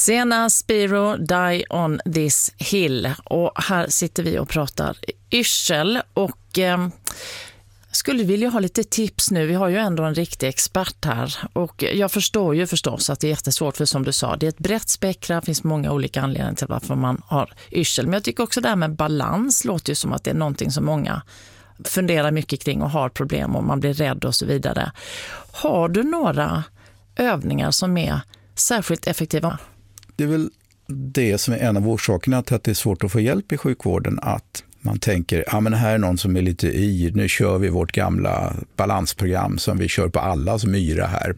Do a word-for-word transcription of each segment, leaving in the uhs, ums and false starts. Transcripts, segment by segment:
Sena Spiro, Die on this hill. Och här sitter vi och pratar yrsel och eh, skulle vilja ha lite tips nu. Vi har ju ändå en riktig expert här och jag förstår ju förstås att det är jättesvårt, för som du sa, det är ett brett spektra, det finns många olika anledningar till varför man har yrsel. Men jag tycker också det här med balans låter ju som att det är någonting som många funderar mycket kring och har problem och man blir rädd och så vidare. Har du några övningar som är särskilt effektiva? Det är väl det som är en av orsakerna till att det är svårt att få hjälp i sjukvården, att man tänker, ja men här är någon som är lite yr, nu kör vi vårt gamla balansprogram som vi kör på alla som yra här.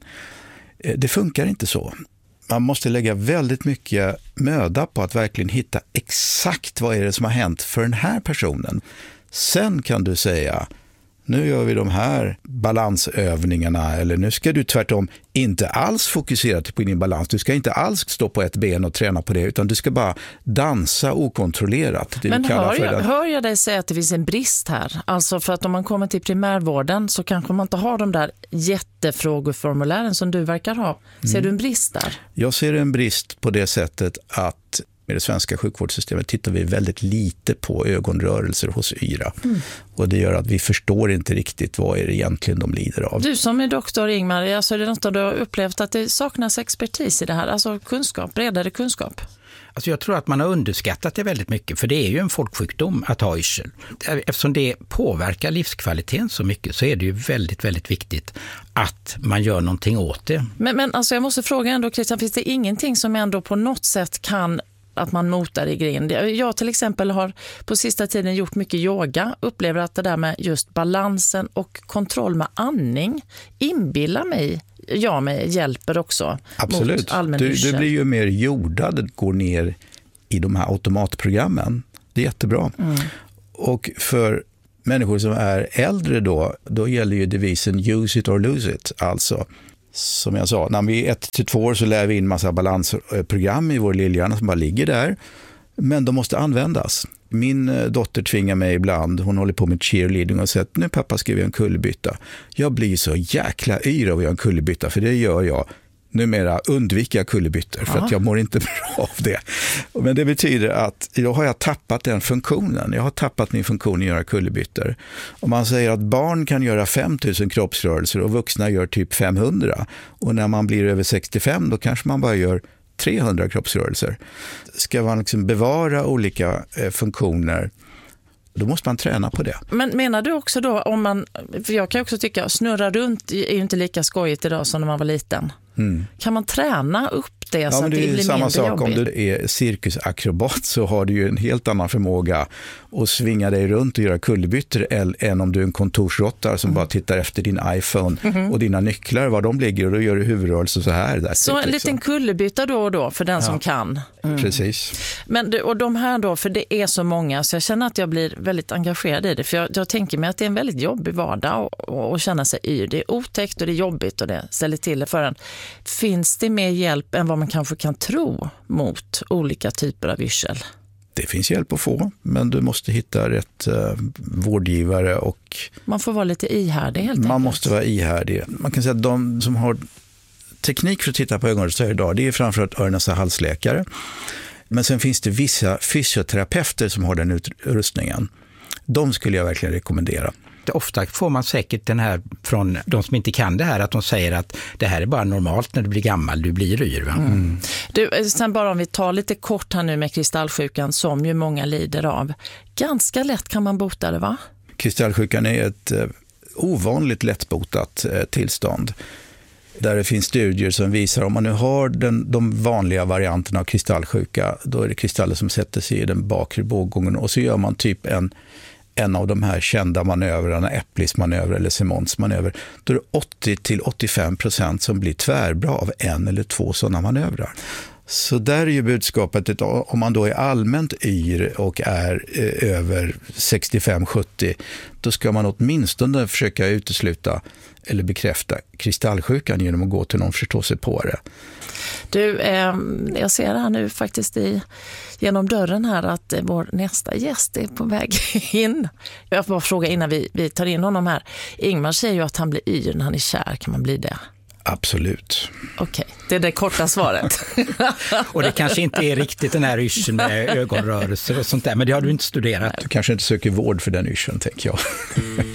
Det funkar inte så. Man måste lägga väldigt mycket möda på att verkligen hitta exakt vad är det som har hänt för den här personen. Sen kan du säga, nu gör vi de här balansövningarna, eller nu ska du tvärtom inte alls fokusera på din balans. Du ska inte alls stå på ett ben och träna på det, utan du ska bara dansa okontrollerat. Det Men hör jag, det. hör jag dig säga att det finns en brist här? Alltså för att om man kommer till primärvården så kanske man inte har de där jättefrågeformulären som du verkar ha. Ser mm. du en brist där? Jag ser en brist på det sättet att med det svenska sjukvårdssystemet tittar vi väldigt lite på ögonrörelser hos yra. Mm. Och det gör att vi förstår inte riktigt vad är det egentligen de lider av. Du som är doktor Ingmar, alltså är det något du har upplevt att det saknas expertis i det här? Alltså kunskap, bredare kunskap? Alltså jag tror att man har underskattat det väldigt mycket, för det är ju en folksjukdom att ha yrsel. Eftersom det påverkar livskvaliteten så mycket så är det ju väldigt, väldigt viktigt att man gör någonting åt det. Men, men alltså jag måste fråga ändå, Christian, finns det ingenting som ändå på något sätt kan att man motar i grind? Jag till exempel har på sista tiden gjort mycket yoga, upplever att det där med just balansen och kontroll med andning inbillar mig, jag mig hjälper också. Absolut. Mot du, du blir ju mer jordad, det går ner i de här automatprogrammen. Det är jättebra. Mm. Och för människor som är äldre då, då gäller ju devisen use it or lose it. Alltså, som jag sa, när vi är ett till två år så lär vi in massa balansprogram i vår lillhjärna som bara ligger där. Men de måste användas. Min dotter tvingar mig ibland, hon håller på med cheerleading och säger att nu pappa ska vi göra en kullerbytta. Jag blir så jäkla yr av att göra en kullerbytta, för det gör jag. Numera undvika kullerbyttor för ja. att jag mår inte bra av det. Men det betyder att då har jag tappat den funktionen. Jag har tappat min funktion att göra kullerbyttor. Om man säger att barn kan göra fem tusen kroppsrörelser och vuxna gör typ femhundra. Och när man blir över sextiofem då kanske man bara gör trehundra kroppsrörelser. Ska man liksom bevara olika eh, funktioner, då måste man träna på det. Men menar du också då, om man, för jag kan också tycka snurra runt är ju inte lika skojigt idag som när man var liten. Mm. Kan man träna upp det ja, så att det, det blir samma sak jobbigt? Om du är cirkusakrobat så har du ju en helt annan förmåga att svinga dig runt och göra kullerbyttor än om du är en kontorsrottare som mm. bara tittar efter din iPhone mm-hmm. och dina nycklar, var de ligger, och då gör du huvudrörelser så här. Där så en liksom. liten kullerbytta då och då för den ja. som kan. Mm. Precis. Men och de här då, för det är så många så jag känner att jag blir väldigt engagerad i det, för jag, jag tänker mig att det är en väldigt jobbig vardag att känna sig yr. Det är otäckt och det är jobbigt och det ställer till det för en. Finns det mer hjälp än vad man kanske kan tro mot olika typer av yrsel? Det finns hjälp att få, men du måste hitta rätt uh, vårdgivare och... Man får vara lite ihärdig helt enkelt. Man måste vara ihärdig. Man kan säga att de som har teknik för att titta på ögonrörelser idag, det är framförallt öron- och halsläkare. Men sen finns det vissa fysioterapeuter som har den utrustningen. De skulle jag verkligen rekommendera. Ofta får man säkert den här från de som inte kan det här, att de säger att det här är bara normalt när du blir gammal, du blir yr. Va? Mm. Du, sen bara om vi tar lite kort här nu med kristallsjukan som ju många lider av. Ganska lätt kan man bota det, va? Kristallsjukan är ett eh, ovanligt lättbotat eh, tillstånd. Där det finns studier som visar om man nu har den, de vanliga varianterna av kristallsjuka, då är det kristaller som sätter sig i den bakre båggången och så gör man typ en en av de här kända manövrarna, Eplis manöver eller Simons manöver, då är det åttio till åttiofem procent som blir tvärbra av en eller två sådana manövrar. Så där är ju budskapet att om man då är allmänt yr och är eh, över sextiofem sjuttio, då ska man åtminstone försöka utesluta eller bekräfta kristallsjukan genom att gå till någon förståsigpåare. Du, eh, jag ser här nu faktiskt i, genom dörren här att eh, vår nästa gäst är på väg in. Jag får bara fråga innan vi, vi tar in honom här. Ingmar säger ju att han blir yr när han är kär. Kan man bli det? Absolut. Okej, det är det korta svaret. Och det kanske inte är riktigt den här yrseln med ögonrörelser och sånt där, men det har du inte studerat. Du kanske inte söker vård för den yrseln, tänker jag.